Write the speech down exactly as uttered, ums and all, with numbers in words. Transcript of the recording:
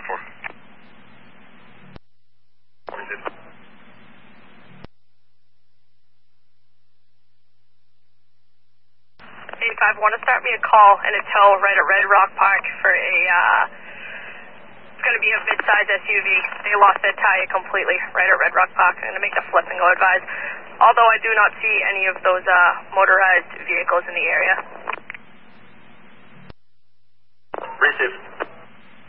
one four. Receive. eight five, want to start me a call and a tow right at Red Rock Park for a, uh, it's going to be a mid-size S U V. They lost their tire completely right at Red Rock Park. I'm going to make the flip and go advise. Although I do not see any of those uh, motorized vehicles in the area. Receive.